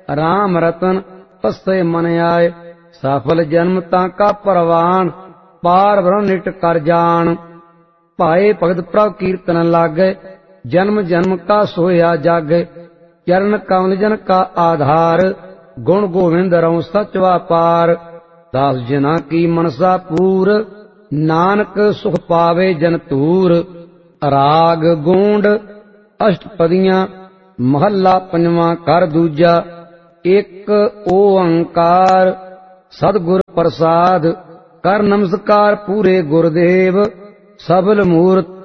राम रतन paste मन आए। सफल जन्म ताका परवान, पार ब्रह्म निट कर जान। पाए भगत प्रभ कीर्तन लागे, जन्म जन्म का सोया जागे। चरण कमल जन का आधार, गुण गोविंद रऊं सच वापार। दास जना की मनसा पूर, नानक सुख पावे जन तूर। राग गूंड अष्टपदियां, महला पंजवां कर दूजा। एक ओंकार सतगुर प्रसाद, कर नमस्कार पूरे गुरदेव। सबल मूरत